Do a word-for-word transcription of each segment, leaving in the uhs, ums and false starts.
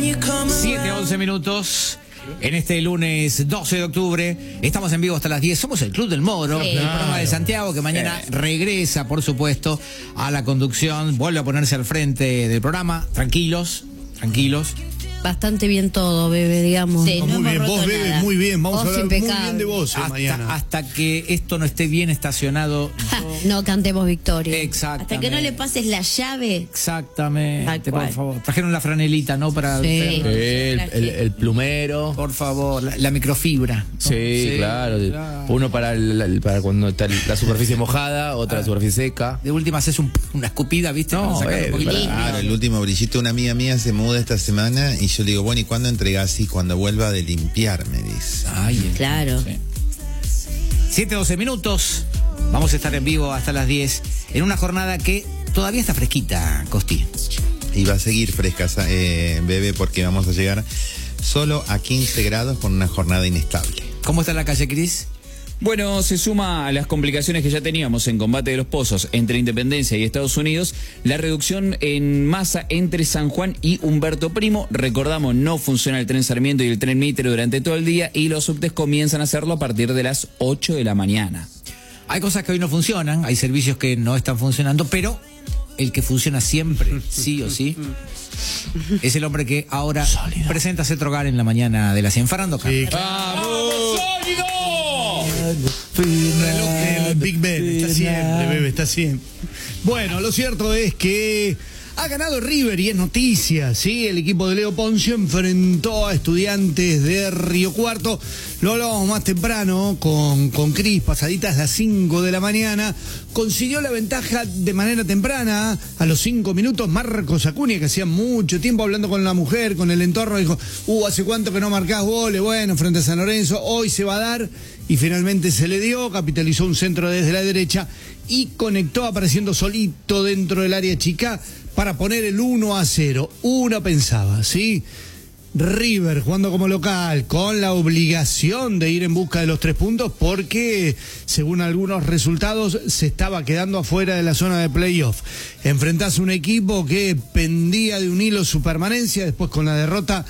siete a once minutos. En este lunes doce de octubre, estamos en vivo hasta las diez. Somos el Club del Moro, Sí. el programa de Santiago, que mañana Sí. regresa, por supuesto, a la conducción. Vuelve a ponerse al frente del programa. Tranquilos, tranquilos. Bastante bien todo, bebé, digamos. Sí, no muy hemos bien, roto vos bebes nada. muy bien, vamos Vos a hablar muy impecable. bien de vos eh, mañana. Hasta, hasta que esto no esté bien estacionado. No cantemos victoria. Exactamente. Hasta que no le pases la llave. Exactamente, Tal por cual. favor. Trajeron la franelita, ¿no? Para Sí. hacerlo. El, el- el plumero. Por favor, la, la microfibra. ¿no? Sí, claro. claro. Uno para, el- el- para cuando está la superficie mojada, otra la superficie seca. De última haces un- una escupida, ¿viste? No, Para sacar eh, un poquito. para- Claro, el último brillito, una amiga mía se muda esta semana y yo le digo, bueno, ¿y cuándo entregás? Y cuando vuelva de limpiar, me dice. Ay, Claro. sí. siete a doce minutos. Vamos a estar en vivo hasta las diez. En una jornada que todavía está fresquita, Costi. Y va a seguir fresca, eh, bebé, porque vamos a llegar solo a quince grados con una jornada inestable. ¿Cómo está la calle, Cris? Bueno, se suma a las complicaciones que ya teníamos en combate de los pozos entre Independencia y Estados Unidos, la reducción en masa entre San Juan y Humberto Primo. Recordamos, no funciona el tren Sarmiento y el tren Mitre durante todo el día y los subtes comienzan a hacerlo a partir de las ocho de la mañana. Hay cosas que hoy no funcionan, hay servicios que no están funcionando, pero el que funciona siempre, sí o sí, es el hombre que ahora presenta Cetrogar en la mañana de la cien. Fernando Cano. Sí, ¡Vamos, sólido! reloj del Big Ben, está siempre, bebé, está siempre. Bueno, lo cierto es que ha ganado River y es noticia, ¿sí? El equipo de Leo Poncio enfrentó a Estudiantes de Río Cuarto. Lo hablábamos más temprano con, con Cris, pasaditas las cinco de la mañana. Consiguió la ventaja de manera temprana. A los cinco minutos, Marcos Acuña, que hacía mucho tiempo hablando con la mujer, con el entorno, dijo, uh, ¿hace cuánto que no marcás goles? Bueno, frente a San Lorenzo, hoy se va a dar. Y finalmente se le dio, capitalizó un centro desde la derecha y conectó apareciendo solito dentro del área chica para poner el uno a cero. Uno pensaba, ¿sí? River jugando como local, con la obligación de ir en busca de los tres puntos, porque según algunos resultados se estaba quedando afuera de la zona de playoff. Enfrentás a un equipo que pendía de un hilo su permanencia, después con la derrota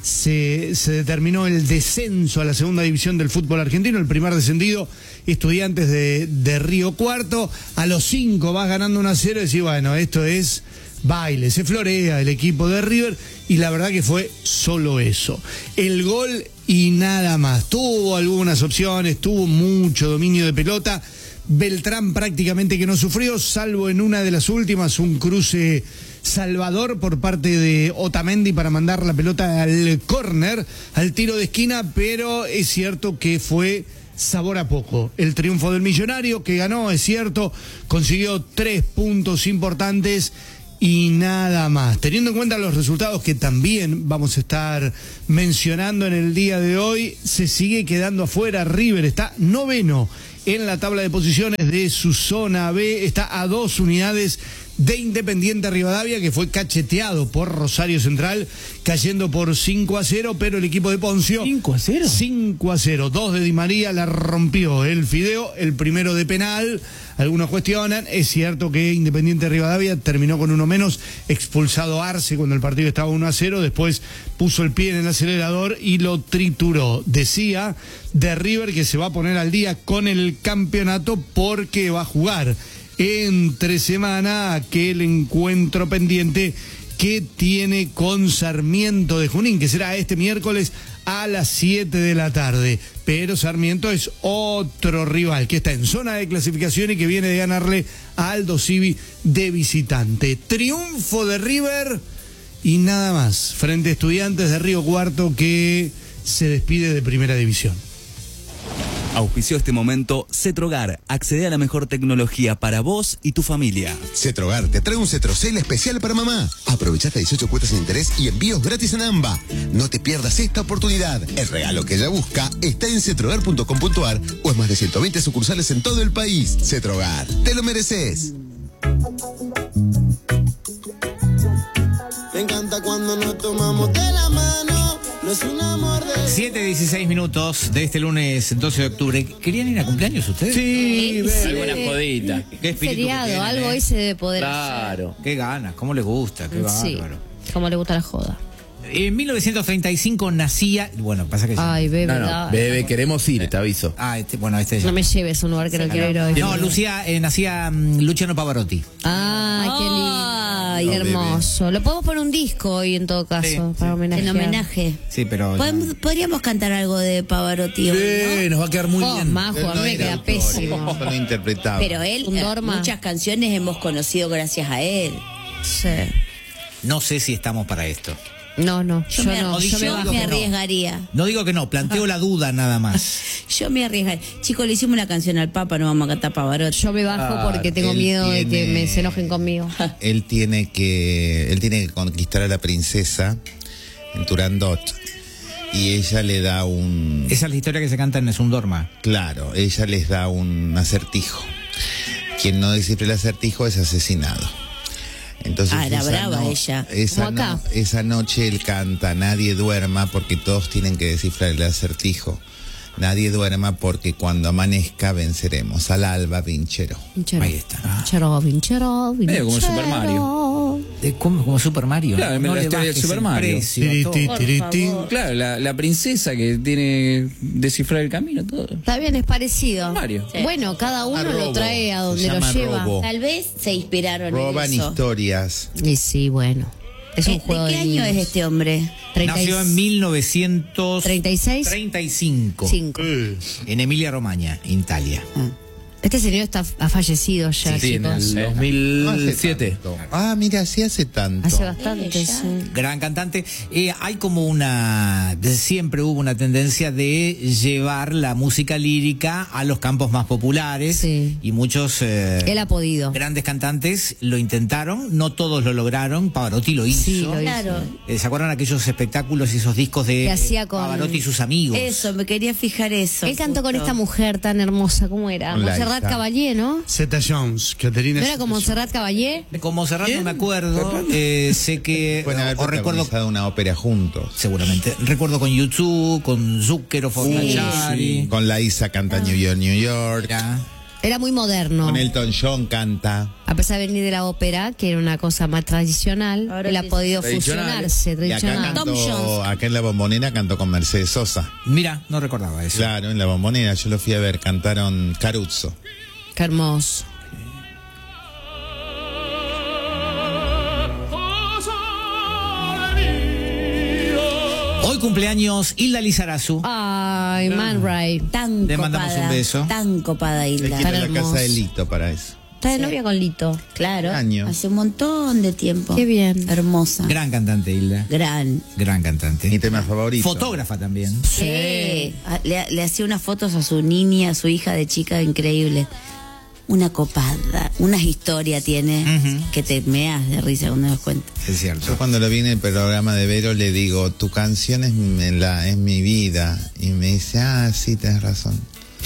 se, se determinó el descenso a la segunda división del fútbol argentino, el primer descendido, Estudiantes de, de Río Cuarto. A los cinco vas ganando uno a cero y decís, bueno, esto es baile, se florea el equipo de River y la verdad que fue solo eso. El gol y nada más. Tuvo algunas opciones, tuvo mucho dominio de pelota. Beltrán prácticamente que no sufrió, salvo en una de las últimas, un cruce salvador por parte de Otamendi para mandar la pelota al córner, al tiro de esquina, pero es cierto que fue sabor a poco. El triunfo del Millonario que ganó, es cierto, consiguió tres puntos importantes y nada más. Teniendo en cuenta los resultados que también vamos a estar mencionando en el día de hoy, se sigue quedando afuera. River está noveno en la tabla de posiciones de su zona B, está a dos unidades de Independiente Rivadavia, que fue cacheteado por Rosario Central, cayendo por cinco a cero, pero el equipo de Poncio ¿cinco a cero? cinco a cero, dos de Di María, la rompió el Fideo, el primero de penal. Algunos cuestionan, es cierto que Independiente Rivadavia terminó con uno menos, expulsado Arce cuando el partido estaba uno a cero, después puso el pie en el acelerador y lo trituró. Decía de River que se va a poner al día con el campeonato porque va a jugar entre semana aquel encuentro pendiente que tiene con Sarmiento de Junín, que será este miércoles a las siete de la tarde. Pero Sarmiento es otro rival que está en zona de clasificación y que viene de ganarle a Aldo Civi de visitante. Triunfo de River y nada más frente a Estudiantes de Río Cuarto, que se despide de Primera División. Auspició este momento Cetrogar. Accede a la mejor tecnología para vos y tu familia. Cetrogar te trae un Cetrocel especial para mamá. Aprovecha hasta dieciocho cuotas sin interés y envíos gratis en AMBA. No te pierdas esta oportunidad. El regalo que ella busca está en cetrogar punto com punto ar o en más de ciento veinte sucursales en todo el país. Cetrogar, te lo mereces. Me encanta cuando nos tomamos de la mano. No es un amor de... siete dieciséis minutos de este lunes doce de octubre. ¿Querían ir a cumpleaños ustedes? Sí, Sí, sí. Alguna jodita. Qué espíritu que Feriado, tienen, algo ¿eh? hoy se debe poder Claro. Qué ganas, cómo les gusta, qué hacer. Sí, bárbaro. como le gusta la joda. En mil novecientos treinta y cinco nacía, bueno, pasa que ya- Ay, bebé. No, no, dale. bebé, queremos ir, te aviso. Ah, este, bueno, este ya. No me lleves a un lugar que no quiero ir hoy. No, Lucía, eh, nacía mm, Luciano Pavarotti. Ay, qué lindo. Qué hermoso. Lo podemos poner un disco hoy en todo caso, Sí, para sí. homenajear. En homenaje. Sí, pero. Podemos- podríamos cantar algo de Pavarotti hoy, ¿no? Sí, nos va a quedar muy Oh, bien. Majo, a mí No me era queda autor, pésimo. solo interpretaba. Pero él, Un eh, dorma. muchas canciones hemos conocido gracias a él. Sí. No sé si estamos para esto. No, no, Yo, yo, me, no, yo yo me me, bajo. arriesgaría. No digo que no, planteo la duda nada más. Yo me arriesgaría. Chicos, le hicimos una canción al Papa, no vamos a cantar Pavarotti. Yo me bajo porque tengo él miedo de que tiene- me se enojen conmigo. Él tiene que él tiene que conquistar a la princesa en Turandot y ella le da un Esa es la historia que se canta en Es un Dorma. claro, ella les da un acertijo. Quien no descifre el acertijo es asesinado. Entonces Ah, era esa brava no- ella. Esa, Como acá. no- esa noche él canta Nadie duerma porque todos tienen que descifrar el acertijo. Nadie duerma porque cuando amanezca venceremos. Al alba, vinchero. Pinchero. Ahí está. Pinchero, pinchero, Medio como pinchero. Super Mario. De- como, como Super Mario. Claro, no la le historia del bajes Super el Mario. precio a Tiri, todo. ti, Por tiri, ti. favor. Claro, la, la princesa que tiene descifrar el camino, todo. Está bien, es parecido. Mario. Sí. Bueno, cada uno Ah, lo robo. trae a Se donde lo llama lleva. robo. Tal vez se inspiraron Roban en eso. historias. Y sí, bueno. Es un Eh, juego ¿De qué de año niños. es este hombre? treinta y- Nació en mil novecientos treinta y seis. treinta y cinco Cinco. en Emilia Romagna, Italia. Este señor está ha fallecido ya, Sí, en chicos. el No hace dos mil siete. tanto. Ah, mira, sí hace tanto. Hace bastante, Ella. sí. Gran cantante. Eh, hay como una, desde siempre hubo una tendencia de llevar la música lírica a los campos más populares. Sí. Y muchos eh, Él ha podido. grandes cantantes lo intentaron, no todos lo lograron. Pavarotti lo hizo. Sí, lo hizo. Claro. Eh, ¿Se acuerdan aquellos espectáculos y esos discos de Que hacía con- Pavarotti y sus amigos? Eso, me quería fijar eso. Él cantó con justo. esta mujer tan hermosa, ¿cómo era? Con Montserrat Liza. Caballé, ¿no? Zeta Jones, Caterina. ¿No era con Montserrat Caballé? Como Serrat no me acuerdo, eh, sé que Pueden haber o recuerdo protagonizado una ópera juntos. seguramente recuerdo con YouTube, con Zucchero, Fornachari, Con la Isa canta New York, New York. ya. Era muy moderno. Con Elton John canta. A pesar de venir de la ópera, que era una cosa más tradicional, Ahora él ha sí. podido Tradicional. fusionarse, Y acá tradicional. Tom cantó, Jones. acá en la Bombonera cantó con Mercedes Sosa. Mira, no recordaba eso. Claro, en la Bombonera, yo lo fui a ver, cantaron Caruso. Qué hermoso. Hoy cumpleaños Hilda Lizarazu. Ay, Man Ray. Tan Le copada. mandamos un beso. Tan copada, Él Hilda. quiere la hermoso. casa de Lito para eso. Está de novia con Lito. Claro. Años. Hace un montón de tiempo. Qué bien. Hermosa. Gran cantante, Hilda. Gran. Gran Mi cantante. tema favorito. Fotógrafa también. Sí. Ah, Le, le hacía unas fotos a su niña, a su hija de chica, increíble. Una copada, unas historias tiene Ujú. que te meas de risa cuando das cuenta. Es cierto. Yo cuando lo vi en el programa de Vero le digo, tu canción es mi, la, es mi vida. Y me dice, ah, sí, tenés razón.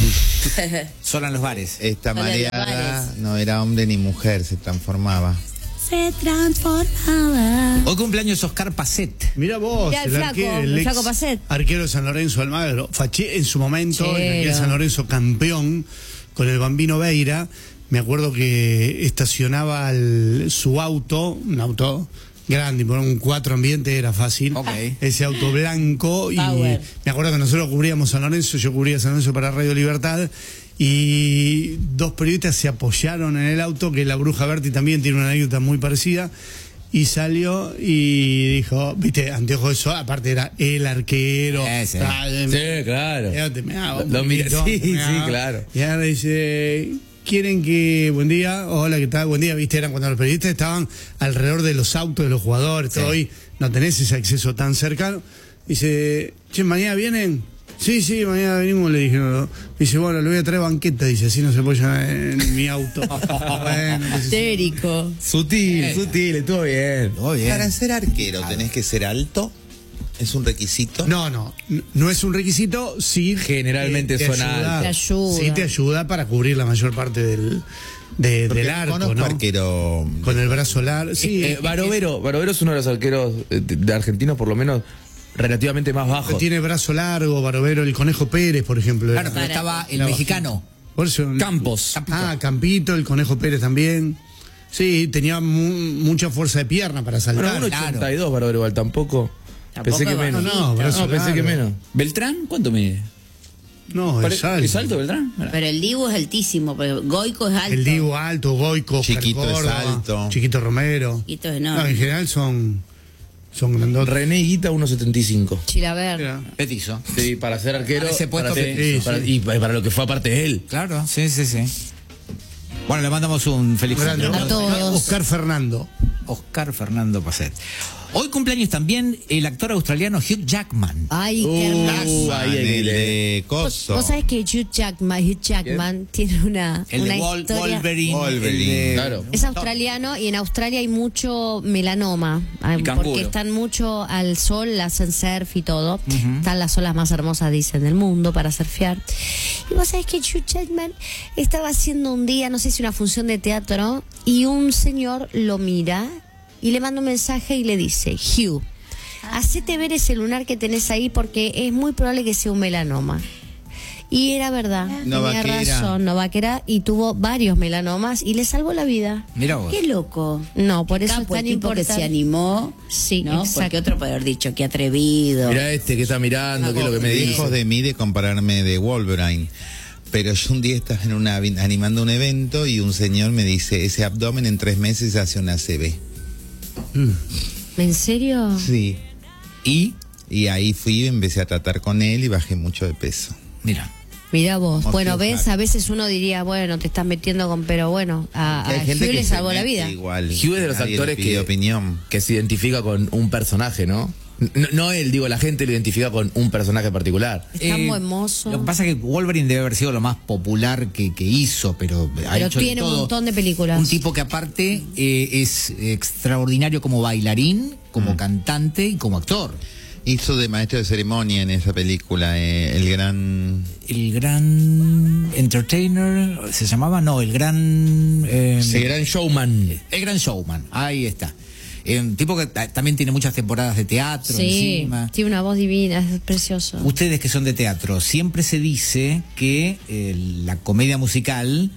Solo en los bares. Esta Solo en los mareada bares. no era hombre ni mujer, se transformaba. Se transformaba. Hoy cumpleaños Oscar Pacet. Mira vos, Mirá el flaco, arque- el ex flaco Pacet. arquero de San Lorenzo Almagro. Faché en su momento, Chero. en aquel San Lorenzo campeón con el Bambino Veira. Me acuerdo que estacionaba el- su auto, un auto grande, por un cuatro ambiente era fácil. Ok. Ese auto blanco. Y Power. me acuerdo que nosotros cubríamos San Lorenzo, yo cubría San Lorenzo para Radio Libertad. Y dos periodistas se apoyaron en el auto, que la Bruja Berti también tiene una anécdota muy parecida. Y salió y dijo, viste, anteojo de sol, aparte era el arquero. Ese. Ah, Sí, claro. ya te me hago, Lo mira- poquito, sí, te me sí, hago. claro. Y ahora dice, quieren que, buen día, hola, ¿qué tal? Buen día, viste, eran cuando los periodistas estaban alrededor de los autos de los jugadores, todo hoy, no tenés ese acceso tan cercano. Dice, che, ¿mañana vienen? Sí, sí, mañana venimos, le dije. No, no. Dice, bueno, le voy a traer banqueta, dice, así no se apoya en mi auto. Bueno, qué sé yo. Histérico. Sutil, sutil, estuvo bien. Todo bien. Para ser arquero tenés que ser alto, es un requisito. No, no, n- no es un requisito, sí. Generalmente te son ayuda, altos. Te ayuda. Sí, te ayuda para cubrir la mayor parte del, de- Porque del arco, conozco ¿no? arquero. Con el brazo largo. Sí, Eh, Barovero, Barovero es uno de los arqueros eh, de, de argentinos, por lo menos, relativamente más bajos. tiene brazo largo, Barovero, el Conejo Pérez, por ejemplo. Claro, era- pero estaba el era mexicano. Por eso- Campos. Ah, Campito, el Conejo Pérez también. Sí, tenía mu- mucha fuerza de pierna para Bueno, saltar. un ochenta y dos Barovero igual tampoco. Pensé que es menos. No, no, brazo no, pensé largo. que menos. ¿Beltrán? ¿Cuánto mide? No, Pare- es alto. ¿Es alto Beltrán? Mirá. Pero el Dibu es altísimo, pero Goico es alto. El Dibu alto, Goico, Oscar Chiquito es Córdoba, alto. Chiquito Romero. Chiquito es No, enorme. en general son, son grandotes. René Higuita, uno setenta y cinco. Chilaver. Mira. Petizo. Sí, para ser arquero. Para ese puesto, para ser- sí, sí. para- y para lo que fue aparte de él. Claro, sí, sí, sí. Bueno, le mandamos un feliz Grande. cumpleaños. A todos. Oscar Fernando. Oscar Fernando Pacet. Hoy cumpleaños también el actor australiano Hugh Jackman. Ay, qué hermoso. Uh, ahí hay que el leer. de Vos, Coso. vos sabés que Hugh Jackman, Hugh Jackman tiene una, El una de Wol- historia. Wolverine. Wolverine, el de- claro. Es australiano y en Australia hay mucho melanoma, ah, Y canguro. porque están mucho al sol, hacen surf y todo. Están las olas más hermosas, dicen, del mundo para surfear. Y vos sabés que Hugh Jackman estaba haciendo un día, no sé si una función de teatro, y un señor lo mira y le manda un mensaje y le dice, Hugh, hacete ver ese lunar que tenés ahí porque es muy probable que sea un melanoma. Y era verdad, No tenía vaquera. razón, Novaquera, y tuvo varios melanomas y le salvó la vida. Mira vos. Qué loco. No, por eso es Capo, tan el tipo que importante. se animó. Sí, ¿no? exacto. Porque otro puede haber dicho, qué atrevido. Mirá este que está mirando, qué es lo que me dijo. Lejos de mí de compararme de Wolverine. Pero yo un día estaba en una, animando un evento y un señor me dice, ese abdomen en tres meses hace una C B. ¿En serio? Sí. Y, Y ahí fui, empecé a tratar con él y bajé mucho de peso. mira, Mira vos. Como Bueno, Hugh ves, Jackman. a veces uno diría, bueno, te estás metiendo con, pero bueno, a, a Hay gente Hugh que le se salvó la mete vida. Igual. Hugh es de los Nadie le actores pide que, opinión. que se identifica con un personaje, ¿no? No, no él, digo, la gente lo identifica con un personaje particular. Es tan Eh, hermoso. Lo que pasa es que Wolverine debe haber sido lo más popular que, que hizo, pero ha Pero hecho de tiene un todo. montón de películas. Un tipo que aparte eh, es extraordinario como bailarín, como cantante y como actor. Hizo de maestro de ceremonia en esa película, eh, el gran... El gran entertainer, ¿se llamaba? No, el gran... eh, El gran showman. el gran showman, ahí está. Eh, un tipo que ta- también tiene muchas temporadas de teatro Sí, encima. tiene una voz divina, es precioso. Ustedes que son de teatro, siempre se dice que eh, la comedia musical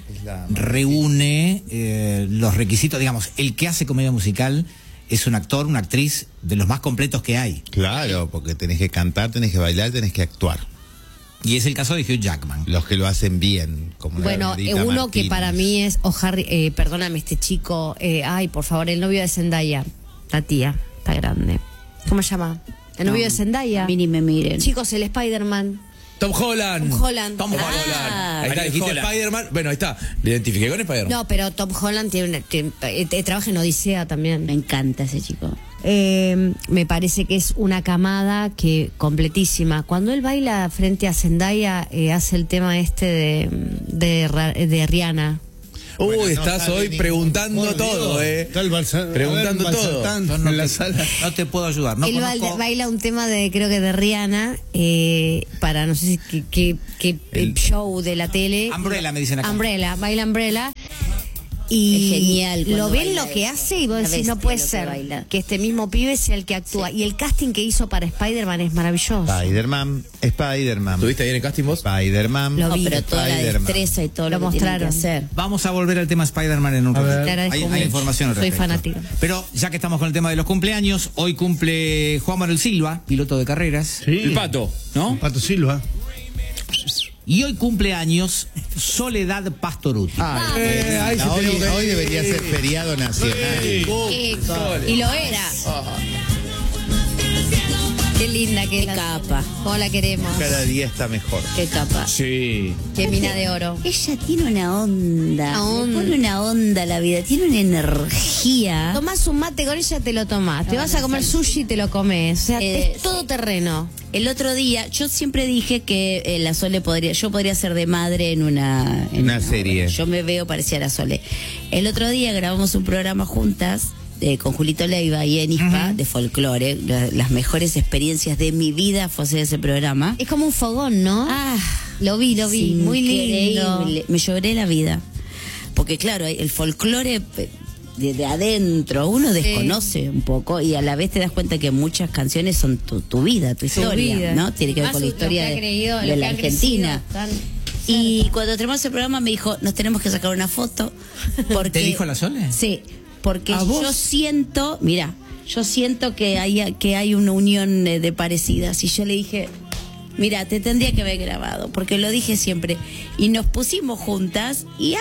reúne eh, los requisitos, digamos, el que hace comedia musical es un actor, una actriz de los más completos que hay. Claro, porque tenés que cantar, tenés que bailar, tenés que actuar. Y es el caso de Hugh Jackman. Los que lo hacen bien, como la Bueno, Margarita eh, uno que Martínez. para mí es, o Harry, eh, perdóname, este chico, eh, ay, por favor, el novio de Zendaya, la tía, está grande. ¿Cómo se llama? El novio de Zendaya. A mí ni me miren. Chicos, el Spider-Man. Tom Holland. Tom Holland. Tom Ah. Holland. Ahí está, Ariel dijiste Holland. Spider-Man. Bueno, ahí está. Le identifiqué con Spider-Man. No, pero Tom Holland tiene, una- tiene- eh, eh, trabaja en Odisea también. Me encanta ese chico. Eh, me parece que es una camada que completísima. Cuando él baila frente a Zendaya, eh, hace el tema este de, de, Ra- de Rihanna. Uy, Bueno, no estás sale hoy ningún- preguntando Por todo, Dios, eh. está el Balsa- Preguntando a ver, todo. Balsatán Yo no, en la te, sala. no te puedo ayudar. No él conozco- baila, baila un tema de, creo que de Rihanna, eh, para no sé si qué, qué- qué, eh, show de la tele. Umbrella, me dicen acá. Umbrella, baila Umbrella. Y Es genial cuando lo ven baila lo que eso. hace y vos Una decís, no bestia puede lo que ser baila. que este mismo pibe sea el que actúa. Y el casting que hizo para Spider-Man es maravilloso. Spider-Man, Spider-Man. ¿Tuviste ahí en el casting vos? Spider-Man. Lo No, vi. pero toda la Spider-Man. destreza y todo Lo lo, que tienen que mostraron. hacer. Vamos a volver al tema Spider-Man en un A ratito. ver. Te agradezco Hay, hay mucho. información al Soy respecto. fanática. Pero ya que estamos con el tema de los cumpleaños, hoy cumple Juan Manuel Silva, piloto de carreras. Sí. El pato, ¿no? Pato Silva. Y hoy cumple años Soledad Pastoruti. Eh, ahí se hoy, hoy debería ser feriado nacional. Qué co- y lo era. Qué linda que Qué es la- capa. Cómo la queremos. Cada día está mejor. Qué capa. Sí. Qué mina de oro. Ella tiene una onda. Una onda. Le pone una onda a la vida. Tiene una energía. Tomás un mate con ella, te lo tomás. Te No, vas no a comer sé. sushi y te lo comes. O sea, Eh, es todo terreno. El otro día, yo siempre dije que eh, la Sole podría, yo podría ser de madre en una, en Una serie. Yo me veo parecida a la Sole. El otro día grabamos un programa juntas eh, con Julito Leiva y Enispa de folclore. La- las mejores experiencias de mi vida fue hacer ese programa. Es como un fogón, ¿no? Ah, Lo vi, lo vi. Muy lindo. increíble. Me lloré la vida. Porque claro, el folclore eh, de, de adentro, uno desconoce un poco y a la vez te das cuenta que muchas canciones son tu, tu vida, tu historia, vida. ¿no? Tiene que ver Más con la los que historia han de, creído, de los la que han Argentina. crecido tan Y cuando terminamos el programa me dijo, nos tenemos que sacar una foto. Porque, ¿Te dijo la Sole? Sí, porque ¿A vos? yo siento, mira, yo siento que hay, que hay una unión de, de parecidas. Y yo le dije, mira, te tendría que haber grabado, porque lo dije siempre. Y nos pusimos juntas y... Ah,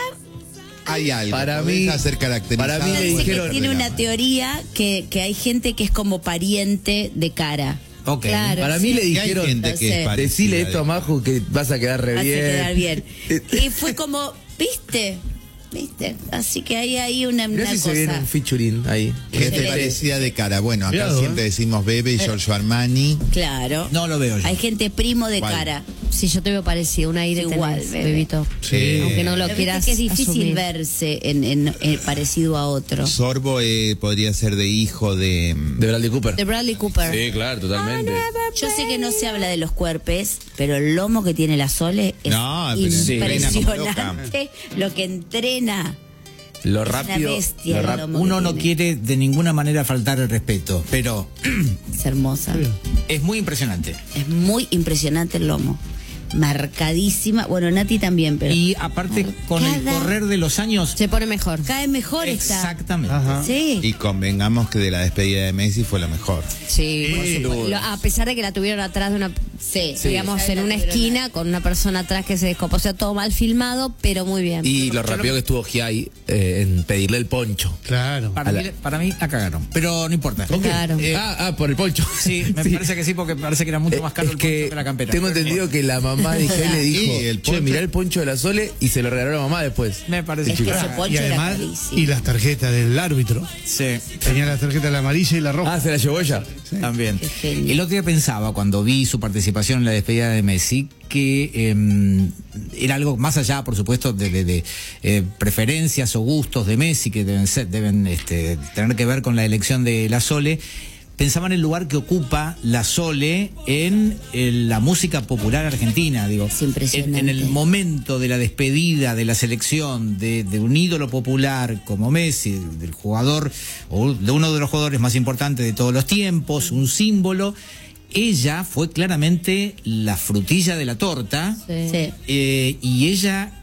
hay algo. Para podés mí, hacer caracterizado. para mí me dijeron- tiene una teoría que, que hay gente que es como pariente de cara. Ok. Claro. Para mí sí. le Y hay dijeron, gente que es Entonces, parecida decile esto a de- Maju que vas a quedar re Hace bien. quedar bien. Y fue como, ¿viste? ¿Viste? Así que hay ahí una, Mirá una si se viene cosa. un featuring ahí. Gente Sí. parecida de cara. Bueno, acá Cuidado, siempre eh. decimos Bebe y Giorgio Armani. Claro. No lo veo yo. Hay gente primo de ¿Cuál? cara. Si yo te veo parecido, un aire Igual, tenés, bebé. bebito. Sí. Aunque no lo Pero quieras viste que es difícil asumir. verse en, en- en parecido a otro. Sorbo eh, podría ser de hijo de... De Bradley Cooper. De Bradley Cooper. Sí, claro, totalmente. Yo sé que no se habla de los cuerpos, pero el lomo que tiene la Sole es No, pero entrena como impresionante. Lo que entrena. Lo Es una rápido. bestia lo el rap- lomo que Uno no tiene. quiere de ninguna manera faltar el respeto, pero Es hermosa. es muy impresionante. Es muy impresionante el lomo. Marcadísima. Bueno, Nati también, pero. Y aparte, con el Marcada. correr de los años, Se pone mejor. Cae mejor esta. exactamente. Ajá. Sí. Y convengamos que de la despedida de Messi fue lo mejor. Sí, por Sí. supuesto. Lo- a pesar de que la tuvieron atrás de una, Sí. digamos, Sí. en una esquina con una persona atrás que se descopó, o sea, todo mal filmado, pero muy bien. Y lo rápido que estuvo Giai eh, en pedirle el poncho. Claro. Para, A mí, la- para mí la cagaron, pero no importa. Claro. Eh, ah, ah, por el poncho. Sí, me parece que sí, porque parece que era mucho más caro Es el poncho que que la campera. tengo entendido que la mamá de Giai le dijo, Sí, el che, poncho- mirá el poncho de la Sole y se lo regaló a la mamá después. Me parece Es que que ese poncho Y era además, carísimo. y las tarjetas del árbitro. sí, Tenía la tarjeta la amarilla y la roja. Ah, se la llevó ella. también. Qué genio. El otro día pensaba, cuando vi su participación en la despedida de Messi, que eh, era algo más allá, por supuesto, de, de- de, eh, preferencias o gustos de Messi, que deben ser, deben este, tener que ver con la elección de la Sole. Pensaba en el lugar que ocupa la Sole en, en la música popular argentina, digo. Es impresionante. En, en el momento de la despedida de la selección de, de un ídolo popular como Messi, del jugador, o de uno de los jugadores más importantes de todos los tiempos, un símbolo, ella fue claramente la frutilla de la torta. Sí. Sí. Eh, y ella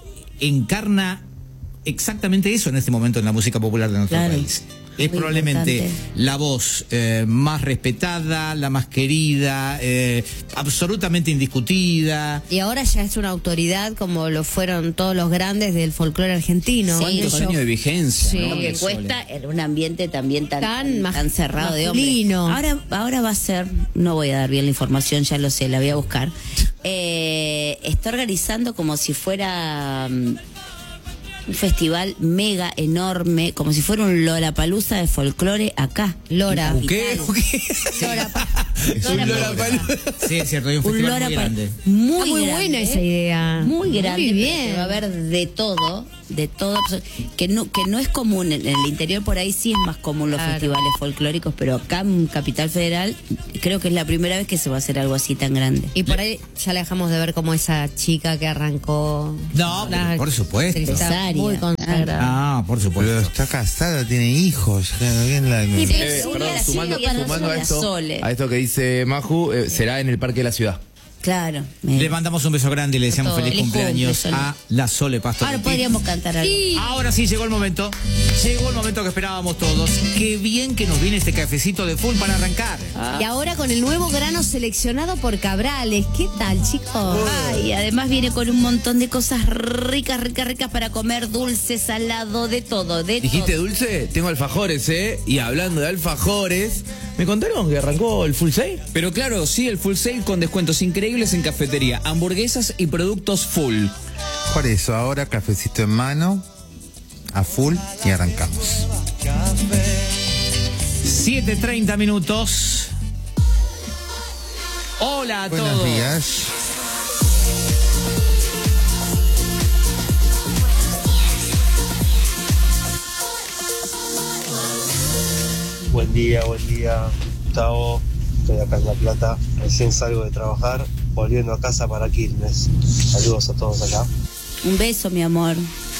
encarna exactamente eso en este momento en la música popular de nuestro Claro. país. Es Muy probablemente importante. la voz eh, más respetada, la más querida, eh, absolutamente indiscutida. Y ahora ya es una autoridad como lo fueron todos los grandes del folclore argentino. Sí, Y ¿Cuántos ellos- años de vigencia? Sí. ¿no? Lo que de Sole? cuesta en un ambiente también tan, Tan tan, mas- tan cerrado de hombres. masculino. Ahora, ahora va a ser, no voy a dar bien la información, ya lo sé, la voy a buscar. Eh, está organizando como si fuera mm, un festival mega enorme, como si fuera un Lollapalooza de folclore acá. Lora. En ¿Qué? capital. ¿Qué? Lora- Es un Lollapalooza. Sí, es cierto, hay un Un festival Lora muy pa- grande. muy, Está muy grande, buena ¿eh? esa idea. Muy Muy grande. bien. porque Va a haber de todo, de todo, que no, que no es común. En el interior por ahí sí es más común los Claro. festivales folclóricos, pero acá en Capital Federal creo que es la primera vez que se va a hacer algo así tan grande. Y por ahí ya le dejamos de ver como esa chica que arrancó. No, La- pero por supuesto. Está Rosaria. muy consagrada. Ah, por Pero supuesto. está casada, tiene hijos. claro, bien la- Y pero Eh, sí, perdón, la sumando, sigue sumando a la esto, Sole. a esto que dice Maju, eh, será en el Parque de la Ciudad. Claro. Le mandamos un beso grande y le deseamos Todo. feliz Feliz cumpleaños cumple, Sole. a la Sole Pastor. Ahora podríamos cantar algo. Ahora sí llegó el momento. Llegó el momento que esperábamos todos. Qué bien que nos viene este cafecito de full para arrancar. Y ahora con el nuevo grano seleccionado por Cabrales. ¿Qué tal, chicos? Ay, además viene con un montón de cosas ricas, ricas, ricas para comer, dulce, salado, de todo, de ¿Dijiste todo. dulce? Tengo alfajores, ¿eh? Y hablando de alfajores, ¿me contaron que arrancó el full sale? Pero claro, sí, el full sale con descuentos increíbles en cafetería, hamburguesas y productos full. Por eso, ahora cafecito en mano, a full y arrancamos. siete treinta minutos. Hola a Buenos todos. días. Buen día, buen día, Gustavo. Estoy acá en La Plata. Recién salgo de trabajar, volviendo a casa para Quilmes. Saludos a todos acá. Un beso, mi amor.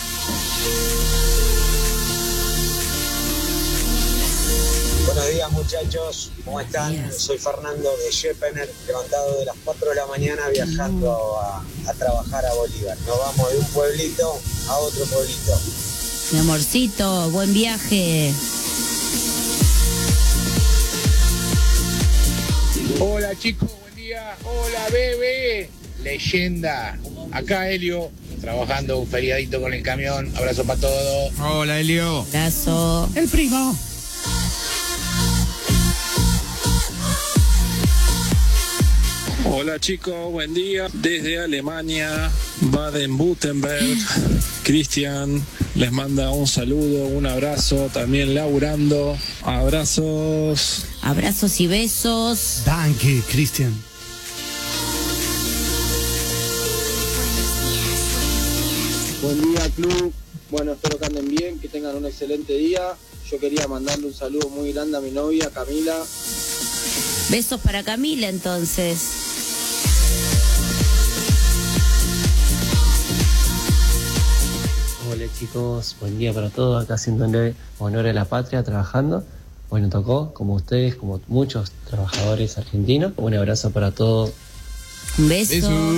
Buenos días muchachos, ¿cómo están? Soy Fernando de Shepener, levantado de las cuatro de la mañana viajando a, a trabajar a Bolívar. Nos vamos de un pueblito a otro pueblito. Mi amorcito, buen viaje. Hola chicos, buen día. Hola bebé, leyenda. Acá Helio, trabajando un feriadito con el camión. Abrazo para todos. Hola Helio. Abrazo. El primo. Hola chicos, buen día. Desde Alemania, Baden-Württemberg, Cristian les manda un saludo, un abrazo, también laburando. Abrazos. Abrazos y besos. Danke, Cristian. Buen día, club. Bueno, espero que anden bien, que tengan un excelente día. Yo quería mandarle un saludo muy grande a mi novia, Camila. Besos para Camila, entonces. Hola chicos, buen día para todos, acá haciéndole honor a la patria, trabajando. Bueno, tocó, como ustedes, como muchos trabajadores argentinos. Un abrazo para todos. Un beso. Beso.